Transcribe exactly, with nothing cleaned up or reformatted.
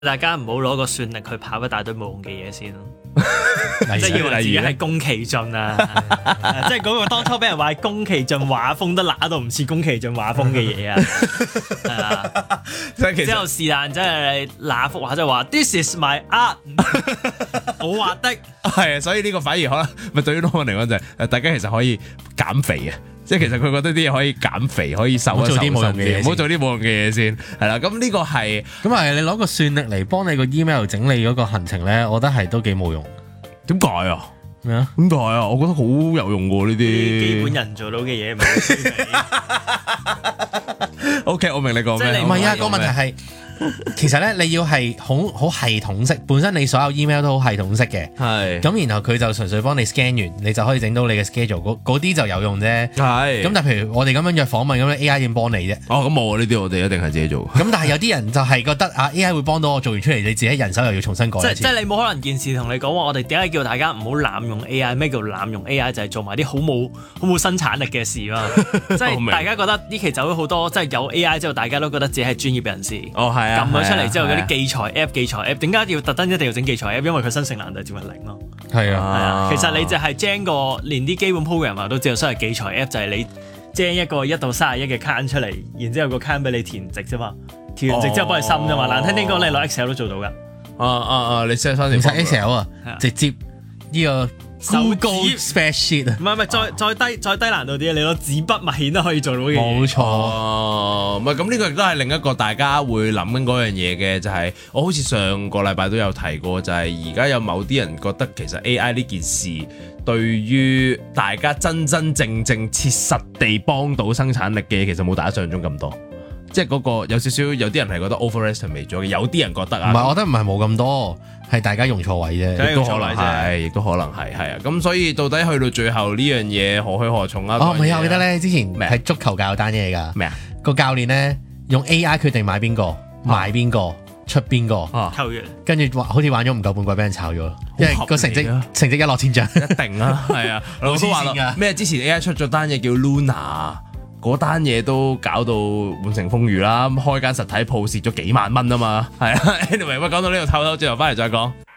大家唔好攞個算力去跑一大堆冇用嘅嘢先咯。即係以為自己係宮崎駿啊，即係嗰個當初俾人話係宮崎駿畫風都揦到唔似宮崎駿畫風嘅嘢啊，係啊，之後是但即係揦幅畫就話 This is my art， 我畫的， 係啊，所以呢個反而可能咪對於 Norman 嚟講就係誒，大家其實可以減肥啊。即係其實佢覺得啲嘢可以減肥，可以瘦一瘦， 做啲冇用嘅嘢， 唔好做啲冇用嘅嘢先，係啦。咁呢個係咁啊，你攞個算力嚟幫你個 email 整理嗰個行程咧，我覺得係都幾冇用。 點解啊？ 咩啊？ 點解啊？我覺得好有用喎呢啲。 基本人做到嘅嘢唔係 O K， 我明你講咩？ 唔係啊，個問題係。其實咧，你要係好好系統式，本身你所有 email 都好系統式嘅， 係咁然後佢就純粹幫你 scan 完，你就可以整到你嘅 schedule，嗰啲就有用啫。 係咁但係譬如我哋咁樣約訪問咁樣 A I 點幫你啫？ 哦，咁冇啊，呢啲我哋一定係自己做。 咁但係有啲人就係覺得啊 A I 會幫到我做完出嚟，你自己人手又要重新改一次。 即即係你冇可能件事同你講話，我哋點解叫大家唔好濫用 A I？ 咩叫濫用 A I？ 就係做埋啲好冇好冇生產力嘅事咯。即係大家覺得呢期走咗好多，即係有 A I 之後，大家都覺得自己係專業人士。 哦，係啊， 撳咗出嚟之後。嗰啲器材 app 器材 app 點解要特登一定要整器材 app？ 因為佢生成難度接近零咯。 係啊， 係啊，其實你就係將個連啲基本 program 都知道，所謂器材 app 就係你將一個一到三十一嘅 count 出嚟，然之後個 count 俾你填值啫嘛，填完值之後幫你滲啫嘛。難聽啲講，你攞 Excel 都做到㗎。 啊啊啊！你 set 翻唔使 Excel 啊，直接呢個 Google Spreadsheet 啊。 唔係唔係，再再低再低難度啲，你攞紙筆墨硯都可以做到嘅嘢。 冇錯。 唔係咁呢個亦都係另一個大家會諗緊嗰樣嘢嘅，就係、是、我好似上個禮拜都有提過，就係而家有某啲人覺得其實 A I 呢件事對於大家真真正正切實地幫到生產力嘅嘢，其實冇大家想象中咁多。即係嗰個有少少，有啲人係覺得 overestimate 咗嘅，有啲人覺得啊， 唔係，我覺得唔係冇咁多，係大家用錯位啫， 亦都可能係，亦都可能係，係啊。咁所以到底去到最後呢樣嘢何去何從啊？ 哦，唔係啊，我記得咧，之前係足球教單嘢㗎。 咩啊？ 個教練咧用 A I 決定買邊個、買邊個、出邊個球員， 跟住話好似玩咗唔夠半季，俾人炒咗，因為個成績成績一落千丈。 一定啦，係啊，老師話啦，咩之前 A I 出咗單嘢叫 Luna。嗰單嘢都搞到滿城風雨啦，開間實體鋪蝕咗幾萬蚊啊嘛，係啊 anyway， 喂，講到呢度透透，轉頭翻嚟再講。